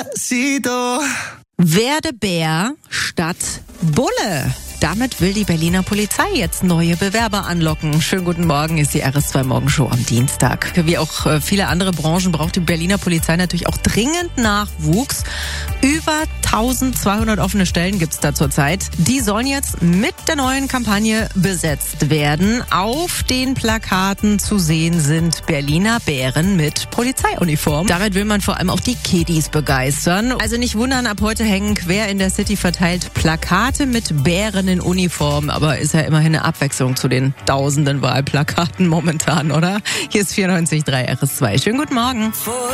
Werde Bär statt Bulle. Damit will die Berliner Polizei jetzt neue Bewerber anlocken. Schönen guten Morgen, ist die RS2 Morgenshow am Dienstag. Wie auch viele andere Branchen braucht die Berliner Polizei natürlich auch dringend Nachwuchs. Über 1200 offene Stellen gibt's da zurzeit. Die sollen jetzt mit der neuen Kampagne besetzt werden. Auf den Plakaten zu sehen sind Berliner Bären mit Polizeiuniform. Damit will man vor allem auch die Kiddies begeistern. Also nicht wundern, ab heute hängen quer in der City verteilt Plakate mit Bären in Uniform. Aber ist ja immerhin eine Abwechslung zu den tausenden Wahlplakaten momentan, oder? Hier ist 94.3 RS2. Schönen guten Morgen.